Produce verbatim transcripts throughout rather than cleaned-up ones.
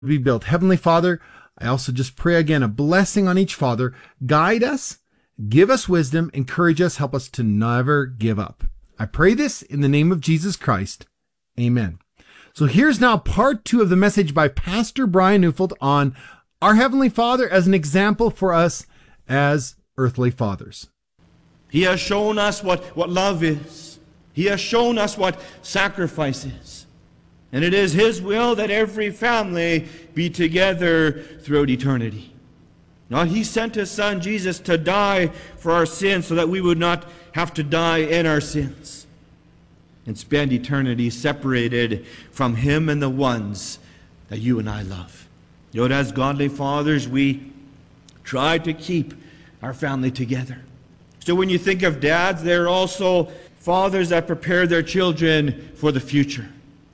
be built. Heavenly Father, I also just pray again a blessing on each father. Guide us, give us wisdom, encourage us, help us to never give up. I pray this in the name of Jesus Christ. Amen. So here's now part two of the message by Pastor Brian Neufeld on our Heavenly Father as an example for us as earthly fathers. He has shown us what, what love is. He has shown us what sacrifice is. And it is His will that every family be together throughout eternity. Now, He sent His Son Jesus to die for our sins so that we would not have to die in our sins and spend eternity separated from Him and the ones that you and I love. You know, as godly fathers, we try to keep our family together. So when you think of dads, they're also fathers that prepare their children for the future.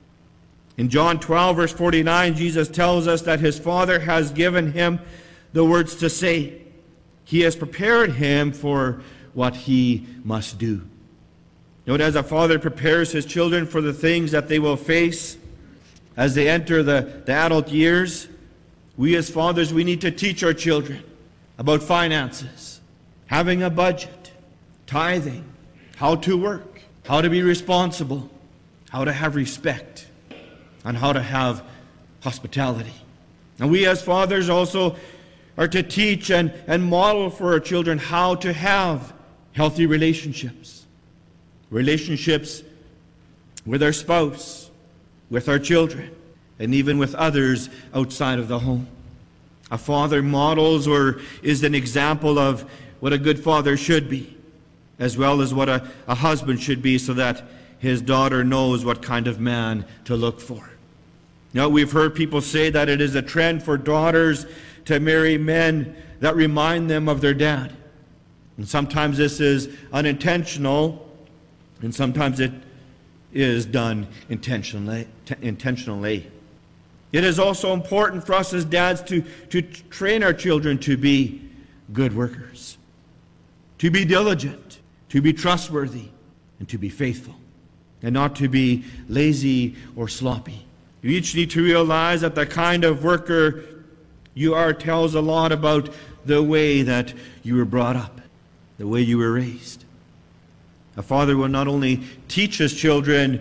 In John twelve, verse forty-nine, Jesus tells us that His Father has given Him the words to say. He has prepared Him for what He must do. Note, as a father prepares his children for the things that they will face as they enter the, the adult years, we as fathers, we need to teach our children about finances, having a budget, tithing, how to work, how to be responsible, how to have respect, and how to have hospitality. And we as fathers also are to teach and, and model for our children how to have healthy relationships. Relationships with our spouse, with our children, and even with others outside of the home. A father models or is an example of what a good father should be, as well as what a, a husband should be, so that his daughter knows what kind of man to look for. Now, we've heard people say that it is a trend for daughters to marry men that remind them of their dad. And sometimes this is unintentional, and sometimes it is done intentionally. intentionally. It is also important for us as dads to, to train our children to be good workers, to be diligent, to be trustworthy, and to be faithful, and not to be lazy or sloppy. You each need to realize that the kind of worker you are tells a lot about the way that you were brought up, the way you were raised. A father will not only teach his children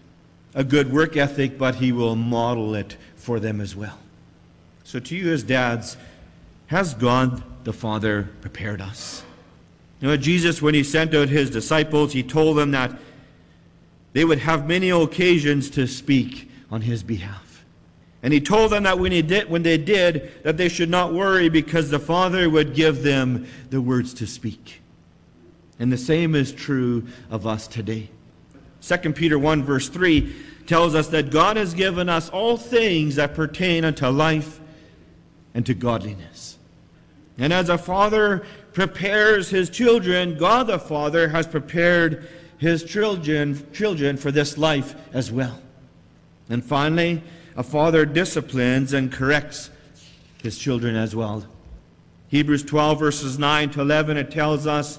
a good work ethic, but he will model it for them as well. So to you as dads, has God the Father prepared us? You know, Jesus, when He sent out His disciples, He told them that they would have many occasions to speak on His behalf. And He told them that when, he did, when they did, that they should not worry, because the Father would give them the words to speak. And the same is true of us today. Second Peter one verse three tells us that God has given us all things that pertain unto life and to godliness. And as a father prepares his children, God the Father has prepared His children, children for this life as well. And finally, a father disciplines and corrects his children as well. Hebrews twelve verses nine to eleven, it tells us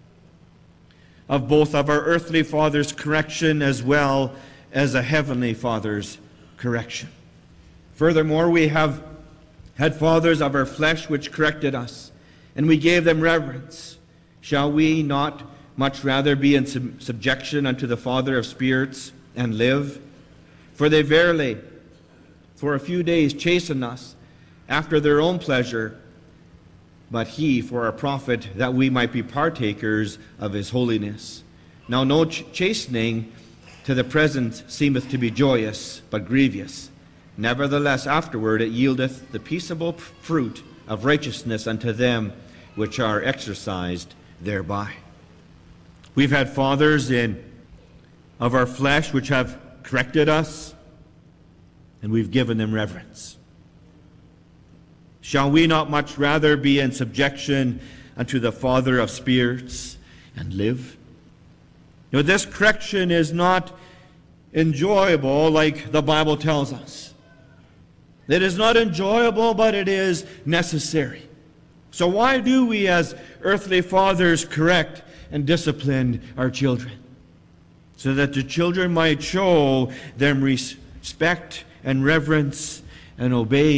of both of our earthly father's correction as well as a heavenly Father's correction. Furthermore, we have had fathers of our flesh which corrected us, and we gave them reverence. Shall we not much rather be in sub- subjection unto the Father of spirits and live? For they verily, for a few days, chasten us after their own pleasure, but He for our profit, that we might be partakers of His holiness. Now no ch- chastening to the present seemeth to be joyous, but grievous. Nevertheless afterward it yieldeth the peaceable fruit of righteousness unto them which are exercised thereby. We've had fathers in of our flesh which have corrected us, and we've given them reverence. Shall we not much rather be in subjection unto the Father of spirits and live? You know, this correction is not enjoyable like the Bible tells us. It is not enjoyable, but it is necessary. So why do we as earthly fathers correct and discipline our children? So that the children might show them respect and reverence and obey